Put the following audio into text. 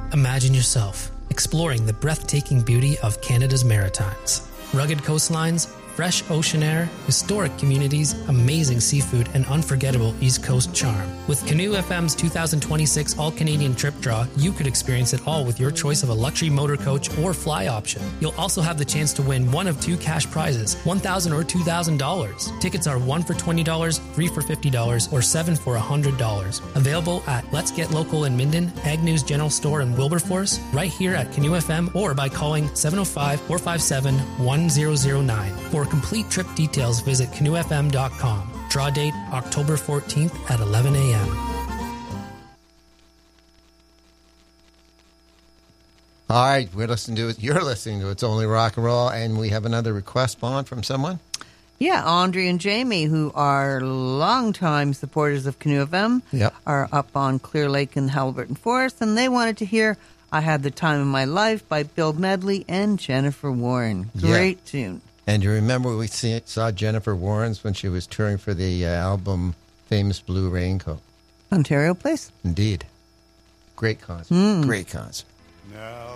Imagine yourself exploring the breathtaking beauty of Canada's Maritimes. Rugged coastlines, fresh ocean air, historic communities, amazing seafood, and unforgettable East Coast charm. With Canoe FM's 2026 All-Canadian Trip Draw, you could experience it all with your choice of a luxury motor coach or fly option. You'll also have the chance to win one of two cash prizes, $1,000 or $2,000. Tickets are 1 for $20, 3 for $50, or 7 for $100. Available at Let's Get Local in Minden, Agnew's General Store in Wilberforce, right here at Canoe FM, or by calling 705-457-1009. For complete trip details, visit canoefm.com. Draw date October 14th at 11 a.m. All right, you're listening to It's Only Rock and Roll, and we have another request, Bond, from someone? Yeah, Andre and Jamie, who are longtime supporters of Canoe FM, are up on Clear Lake in Halliburton Forest, and they wanted to hear I Had the Time of My Life by Bill Medley and Jennifer Warren. Great tune. And you remember we saw Jennifer Warren's when she was touring for the album Famous Blue Raincoat. Ontario Place. Indeed. Great concert. Great concert. Now